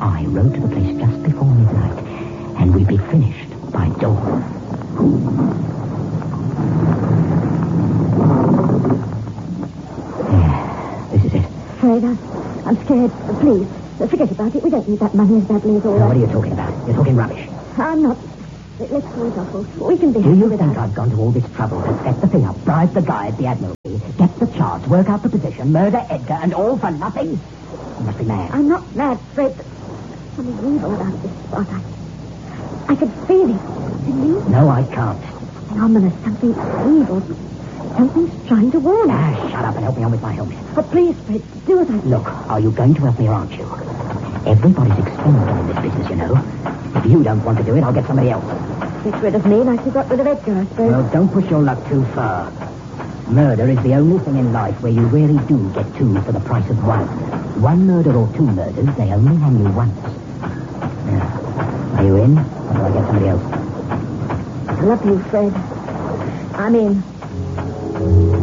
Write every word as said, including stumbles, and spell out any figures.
I rode to the place just before midnight, and we'd be finished by dawn. Yeah, this is it. Fred, I'm, I'm scared. Please, forget about it. We don't need that money as badly as all Now, that. what are you talking about? You're talking rubbish. I'm not. Let's call it off. We can be Do happy you with think that. I've gone to all this trouble to set the thing up, bribe the guy at the Admiralty, get the charge, work out the position, murder Edgar, and all for nothing? You must be mad. I'm not mad, Fred. But something evil about this spot. I, I could feel it. Can you? No, I can't. Something ominous, something evil. Something's trying to warn us. Ah, shut up and help me on with my helmet. But please, Fred, do as I say. Look, are you going to help me or aren't you? Everybody's experimental in this business, you know. If you don't want to do it, I'll get somebody else. Get rid of me like you got rid of Edgar, I suppose. Well, don't push your luck too far. Murder is the only thing in life where you really do get two for the price of one. One murder or two murders, they only hang you once. Now, are you in, or do I get somebody else? I love you, Fred. I'm in.